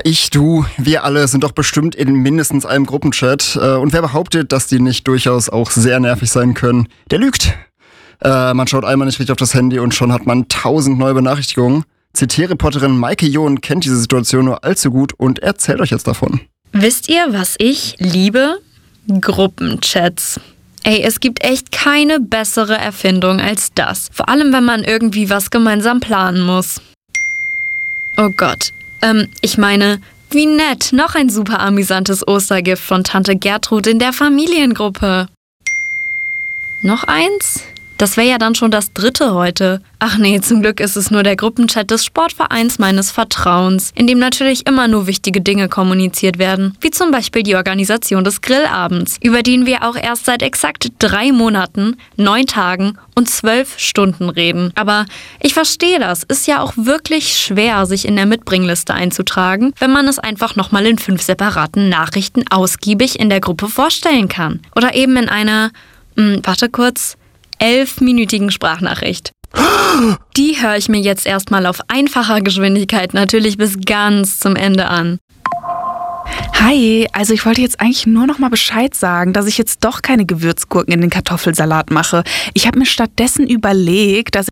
Du, wir alle sind doch bestimmt in mindestens einem Gruppenchat. Und wer behauptet, dass die nicht durchaus auch sehr nervig sein können, der lügt. Man schaut einmal nicht richtig auf das Handy und schon hat man 1000 neue Benachrichtigungen. CT-Reporterin Maike John kennt diese Situation nur allzu gut und erzählt euch jetzt davon. Wisst ihr, was ich liebe? Gruppenchats. Ey, es gibt echt keine bessere Erfindung als das. Vor allem, wenn man irgendwie was gemeinsam planen muss. Oh Gott. Ich meine, wie nett. Noch ein super amüsantes Ostergift von Tante Gertrud in der Familiengruppe. Noch eins? Das wäre ja dann schon das 3. heute. Ach nee, zum Glück ist es nur der Gruppenchat des Sportvereins meines Vertrauens, in dem natürlich immer nur wichtige Dinge kommuniziert werden, wie zum Beispiel die Organisation des Grillabends, über den wir auch erst seit exakt 3 Monaten, 9 Tagen und 12 Stunden reden. Aber ich verstehe das, ist ja auch wirklich schwer, sich in der Mitbringliste einzutragen, wenn man es einfach nochmal in 5 separaten Nachrichten ausgiebig in der Gruppe vorstellen kann. Oder eben in einer, 11-minütigen Sprachnachricht. Die höre ich mir jetzt erstmal auf einfacher Geschwindigkeit natürlich bis ganz zum Ende an. Hi, also ich wollte jetzt eigentlich nur noch mal Bescheid sagen, dass ich jetzt doch keine Gewürzgurken in den Kartoffelsalat mache. Ich habe mir stattdessen überlegt, dass...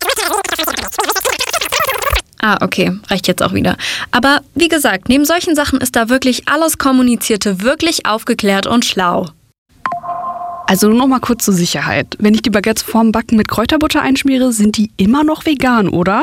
Okay, reicht jetzt auch wieder. Aber wie gesagt, neben solchen Sachen ist da wirklich alles Kommunizierte wirklich aufgeklärt und schlau. Also nur noch mal kurz zur Sicherheit. Wenn ich die Baguettes vorm Backen mit Kräuterbutter einschmiere, sind die immer noch vegan, oder?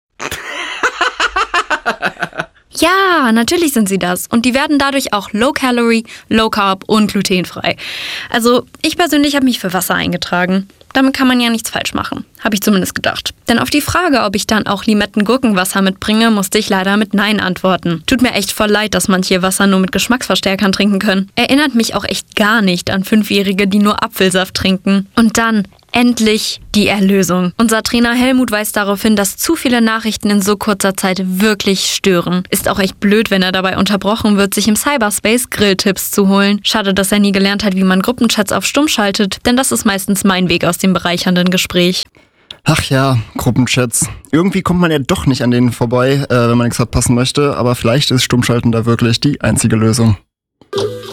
Ja, natürlich sind sie das. Und die werden dadurch auch Low-Calorie, Low-Carb und glutenfrei. Also ich persönlich habe mich für Wasser eingetragen. Damit kann man ja nichts falsch machen. Habe ich zumindest gedacht. Denn auf die Frage, ob ich dann auch Limetten-Gurkenwasser mitbringe, musste ich leider mit Nein antworten. Tut mir echt voll leid, dass manche Wasser nur mit Geschmacksverstärkern trinken können. Erinnert mich auch echt gar nicht an 5-Jährige, die nur Apfelsaft trinken. Und dann endlich die Erlösung. Unser Trainer Helmut weist darauf hin, dass zu viele Nachrichten in so kurzer Zeit wirklich stören. Ist auch echt blöd, wenn er dabei unterbrochen wird, sich im Cyberspace Grilltipps zu holen. Schade, dass er nie gelernt hat, wie man Gruppenchats auf Stumm schaltet, denn das ist meistens mein Weg aus dem bereichernden Gespräch. Ach ja, Gruppenchats. Irgendwie kommt man ja doch nicht an denen vorbei, wenn man nichts verpassen möchte, aber vielleicht ist Stummschalten da wirklich die einzige Lösung.